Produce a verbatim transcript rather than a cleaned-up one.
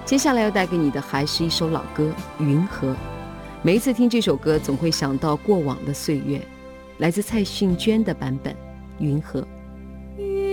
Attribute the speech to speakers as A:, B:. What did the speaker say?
A: 接下来要带给你的还是一首老歌《云河》。每一次听这首歌总会想到过往的岁月，来自蔡幸娟的版本《云河》。